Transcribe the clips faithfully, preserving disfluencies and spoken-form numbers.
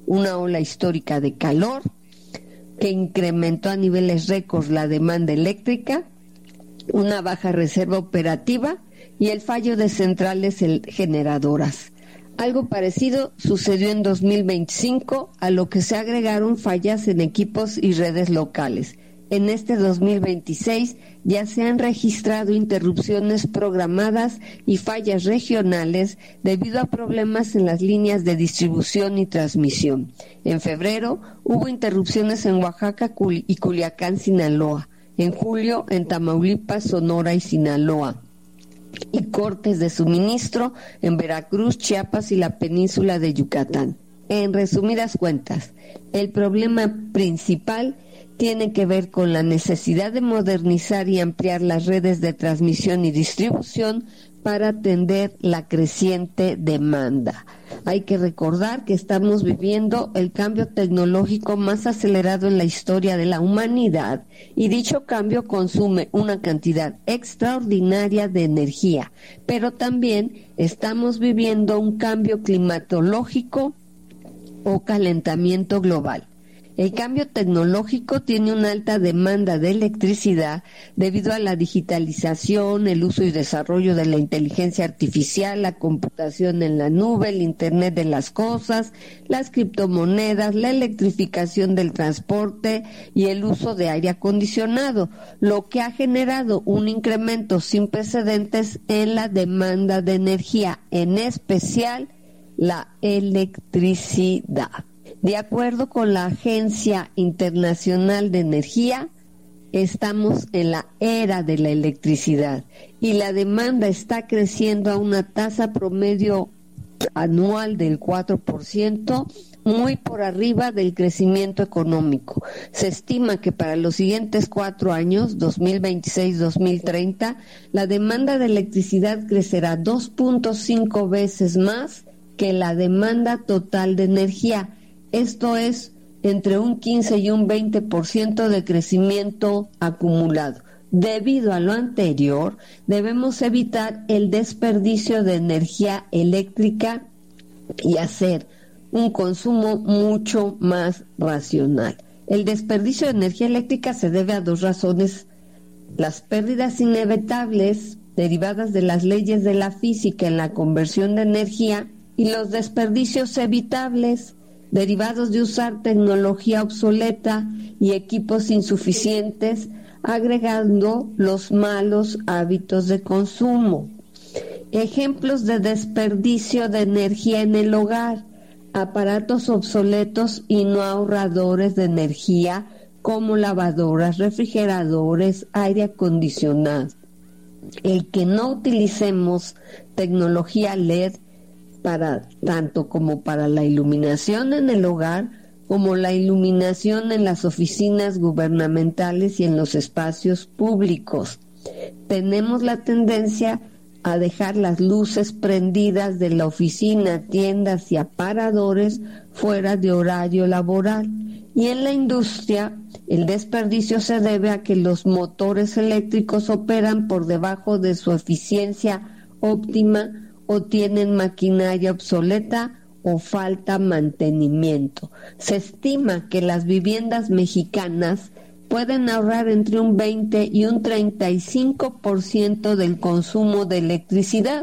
una ola histórica de calor que incrementó a niveles récords la demanda eléctrica, una baja reserva operativa y el fallo de centrales generadoras. Algo parecido sucedió en dos mil veinticinco, a lo que se agregaron fallas en equipos y redes locales. En este dos mil veintiséis ya se han registrado interrupciones programadas y fallas regionales debido a problemas en las líneas de distribución y transmisión. En febrero hubo interrupciones en Oaxaca y Culiacán, Sinaloa. En julio en Tamaulipas, Sonora y Sinaloa. Y cortes de suministro en Veracruz, Chiapas y la península de Yucatán. En resumidas cuentas, el problema principal tiene que ver con la necesidad de modernizar y ampliar las redes de transmisión y distribución para atender la creciente demanda. Hay que recordar que estamos viviendo el cambio tecnológico más acelerado en la historia de la humanidad y dicho cambio consume una cantidad extraordinaria de energía, pero también estamos viviendo un cambio climatológico o calentamiento global. El cambio tecnológico tiene una alta demanda de electricidad debido a la digitalización, el uso y desarrollo de la inteligencia artificial, la computación en la nube, el Internet de las cosas, las criptomonedas, la electrificación del transporte y el uso de aire acondicionado, lo que ha generado un incremento sin precedentes en la demanda de energía, en especial la electricidad. De acuerdo con la Agencia Internacional de Energía, estamos en la era de la electricidad y la demanda está creciendo a una tasa promedio anual del cuatro por ciento, muy por arriba del crecimiento económico. Se estima que para los siguientes cuatro años, dos mil veintiséis a dos mil treinta, la demanda de electricidad crecerá dos punto cinco veces más que la demanda total de energía. Esto es entre un quince y un veinte por ciento de crecimiento acumulado. Debido a lo anterior, debemos evitar el desperdicio de energía eléctrica y hacer un consumo mucho más racional. El desperdicio de energía eléctrica se debe a dos razones: las pérdidas inevitables derivadas de las leyes de la física en la conversión de energía y los desperdicios evitables derivados de usar tecnología obsoleta y equipos insuficientes, agregando los malos hábitos de consumo. Ejemplos de desperdicio de energía en el hogar: aparatos obsoletos y no ahorradores de energía como lavadoras, refrigeradores, aire acondicionado. El que no utilicemos tecnología L E D para tanto como para la iluminación en el hogar como la iluminación en las oficinas gubernamentales y en los espacios públicos. Tenemos la tendencia a dejar las luces prendidas de la oficina, tiendas y aparadores fuera de horario laboral. Y en la industria, el desperdicio se debe a que los motores eléctricos operan por debajo de su eficiencia óptima o tienen maquinaria obsoleta o falta mantenimiento. Se estima que las viviendas mexicanas pueden ahorrar entre un veinte y un treinta y cinco por ciento del consumo de electricidad.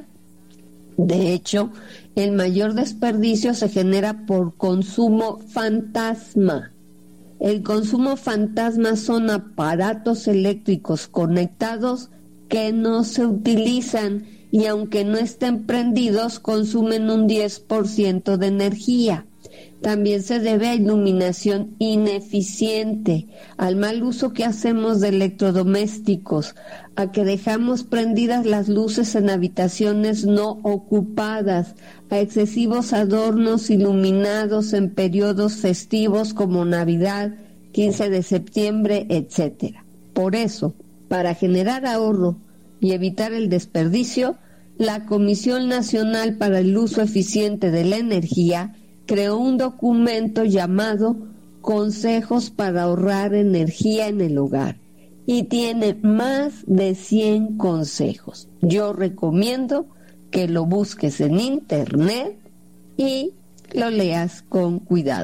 De hecho, el mayor desperdicio se genera por consumo fantasma. El consumo fantasma son aparatos eléctricos conectados que no se utilizan y aunque no estén prendidos, consumen un diez por ciento de energía. También se debe a iluminación ineficiente, al mal uso que hacemos de electrodomésticos, a que dejamos prendidas las luces en habitaciones no ocupadas, a excesivos adornos iluminados en periodos festivos como Navidad, quince de septiembre, etcétera. Por eso, para generar ahorro y evitar el desperdicio, la Comisión Nacional para el Uso Eficiente de la Energía creó un documento llamado Consejos para ahorrar energía en el hogar y tiene más de cien consejos. Yo recomiendo que lo busques en internet y lo leas con cuidado.